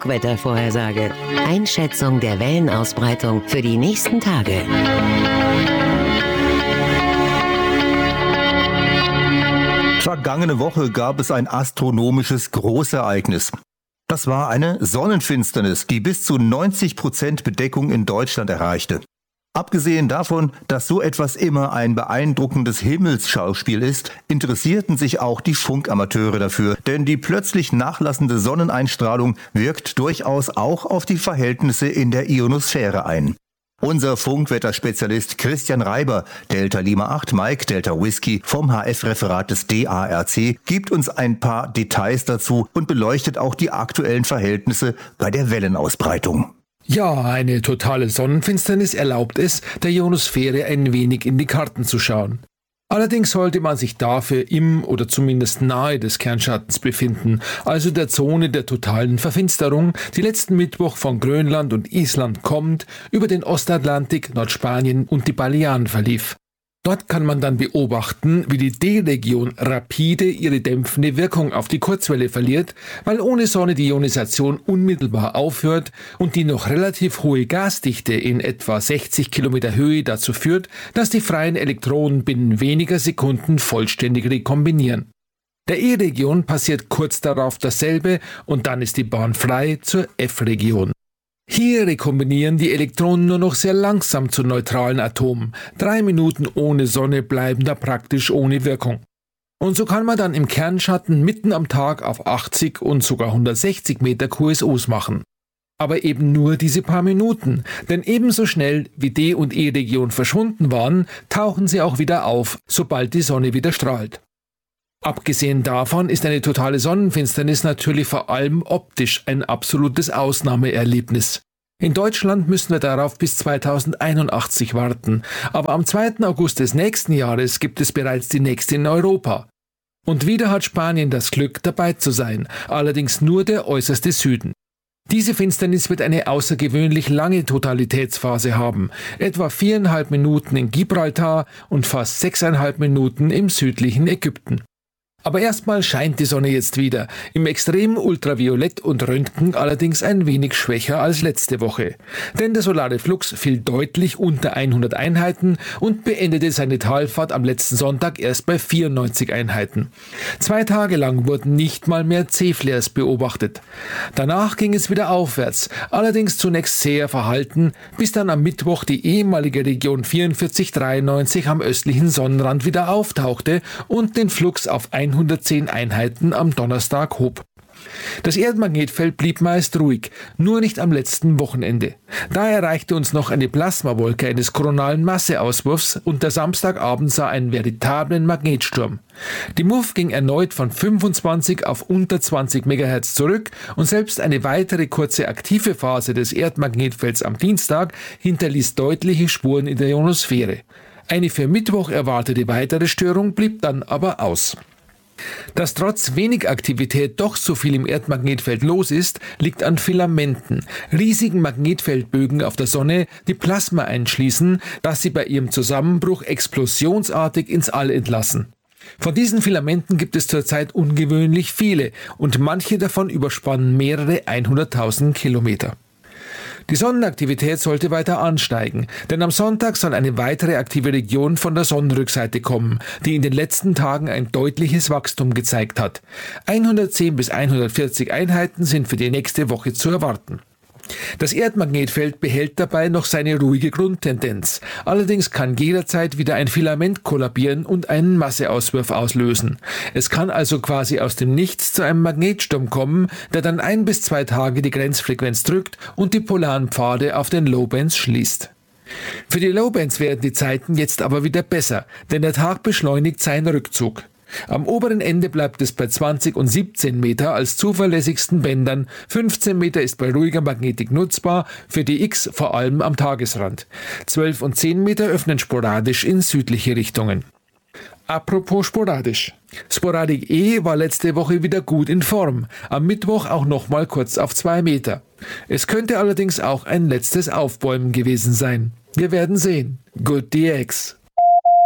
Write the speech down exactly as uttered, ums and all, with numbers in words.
Funkwettervorhersage. Einschätzung der Wellenausbreitung für die nächsten Tage. Vergangene Woche gab es ein astronomisches Großereignis. Das war eine Sonnenfinsternis, die bis zu neunzig Prozent Bedeckung in Deutschland erreichte. Abgesehen davon, dass so etwas immer ein beeindruckendes Himmelsschauspiel ist, interessierten sich auch die Funkamateure dafür, denn die plötzlich nachlassende Sonneneinstrahlung wirkt durchaus auch auf die Verhältnisse in der Ionosphäre ein. Unser Funkwetterspezialist Christian Reiber, Delta Lima acht Mike Delta Whisky vom H F-Referat des D A R C, gibt uns ein paar Details dazu und beleuchtet auch die aktuellen Verhältnisse bei der Wellenausbreitung. Ja, eine totale Sonnenfinsternis erlaubt es, der Ionosphäre ein wenig in die Karten zu schauen. Allerdings sollte man sich dafür im oder zumindest nahe des Kernschattens befinden, also der Zone der totalen Verfinsterung, die letzten Mittwoch von Grönland und Island kommt, über den Ostatlantik, Nordspanien und die Balearen verlief. Dort kann man dann beobachten, wie die D-Region rapide ihre dämpfende Wirkung auf die Kurzwelle verliert, weil ohne Sonne die Ionisation unmittelbar aufhört und die noch relativ hohe Gasdichte in etwa sechzig Kilometer Höhe dazu führt, dass die freien Elektronen binnen weniger Sekunden vollständig rekombinieren. Der E-Region passiert kurz darauf dasselbe und dann ist die Bahn frei zur F-Region. Hier rekombinieren die Elektronen nur noch sehr langsam zu neutralen Atomen. Drei Minuten ohne Sonne bleiben da praktisch ohne Wirkung. Und so kann man dann im Kernschatten mitten am Tag auf achtzig und sogar hundertsechzig Meter Q S Os machen. Aber eben nur diese paar Minuten, denn ebenso schnell wie D- und E-Region verschwunden waren, tauchen sie auch wieder auf, sobald die Sonne wieder strahlt. Abgesehen davon ist eine totale Sonnenfinsternis natürlich vor allem optisch ein absolutes Ausnahmeerlebnis. In Deutschland müssen wir darauf bis zweitausendeinundachtzig warten, aber am zweiten August des nächsten Jahres gibt es bereits die nächste in Europa. Und wieder hat Spanien das Glück, dabei zu sein, allerdings nur der äußerste Süden. Diese Finsternis wird eine außergewöhnlich lange Totalitätsphase haben, etwa viereinhalb Minuten in Gibraltar und fast sechseinhalb Minuten im südlichen Ägypten. Aber erstmal scheint die Sonne jetzt wieder, im extremen Ultraviolett und Röntgen allerdings ein wenig schwächer als letzte Woche. Denn der solare Flux fiel deutlich unter hundert Einheiten und beendete seine Talfahrt am letzten Sonntag erst bei vierundneunzig Einheiten. Zwei Tage lang wurden nicht mal mehr C-Flares beobachtet. Danach ging es wieder aufwärts, allerdings zunächst sehr verhalten, bis dann am Mittwoch die ehemalige Region vierundvierzig dreiundneunzig am östlichen Sonnenrand wieder auftauchte und den Flux auf hundertzehn Einheiten am Donnerstag hob. Das Erdmagnetfeld blieb meist ruhig, nur nicht am letzten Wochenende. Da erreichte uns noch eine Plasmawolke eines koronalen Masseauswurfs und der Samstagabend sah einen veritablen Magnetsturm. Die M U F ging erneut von fünfundzwanzig auf unter zwanzig Megahertz zurück und selbst eine weitere kurze aktive Phase des Erdmagnetfelds am Dienstag hinterließ deutliche Spuren in der Ionosphäre. Eine für Mittwoch erwartete weitere Störung blieb dann aber aus. Dass trotz wenig Aktivität doch so viel im Erdmagnetfeld los ist, liegt an Filamenten, riesigen Magnetfeldbögen auf der Sonne, die Plasma einschließen, das sie bei ihrem Zusammenbruch explosionsartig ins All entlassen. Von diesen Filamenten gibt es zurzeit ungewöhnlich viele und manche davon überspannen mehrere hunderttausend Kilometer. Die Sonnenaktivität sollte weiter ansteigen, denn am Sonntag soll eine weitere aktive Region von der Sonnenrückseite kommen, die in den letzten Tagen ein deutliches Wachstum gezeigt hat. hundertzehn bis hundertvierzig Einheiten sind für die nächste Woche zu erwarten. Das Erdmagnetfeld behält dabei noch seine ruhige Grundtendenz. Allerdings kann jederzeit wieder ein Filament kollabieren und einen Masseauswurf auslösen. Es kann also quasi aus dem Nichts zu einem Magnetsturm kommen, der dann ein bis zwei Tage die Grenzfrequenz drückt und die polaren Pfade auf den Lowbands schließt. Für die Lowbands werden die Zeiten jetzt aber wieder besser, denn der Tag beschleunigt seinen Rückzug. Am oberen Ende bleibt es bei zwanzig und siebzehn Meter als zuverlässigsten Bändern, fünfzehn Meter ist bei ruhiger Magnetik nutzbar, für die X vor allem am Tagesrand. zwölf und zehn Meter öffnen sporadisch in südliche Richtungen. Apropos sporadisch. Sporadik E war letzte Woche wieder gut in Form, am Mittwoch auch nochmal kurz auf zwei Meter. Es könnte allerdings auch ein letztes Aufbäumen gewesen sein. Wir werden sehen. Good D X.